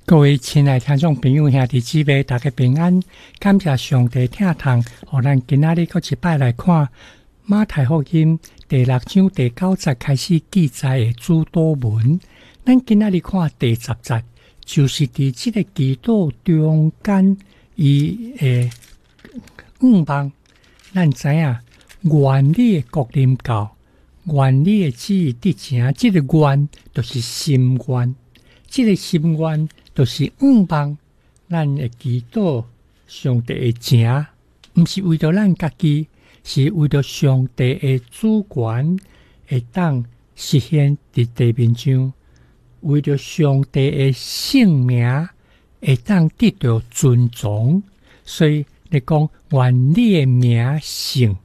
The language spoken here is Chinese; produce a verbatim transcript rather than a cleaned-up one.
各位亲爱听众朋友兄弟姊妹，大家平安，感谢上帝听堂，互咱今仔日搁一摆来看马太福音第六章第九节开始记载的主祷文。咱今仔日看第十节，就是伫即个祈祷中间伊诶愿望。咱知影愿你的国临到，愿你的旨意伫成，即、这个愿就是心愿，即、这个心愿就是愿望。咱会祈祷上帝会成，毋是为着咱家己，是为着上帝的主权会当实现伫地面上，为着上帝的圣名会当得到尊崇。所以你讲愿你的名圣，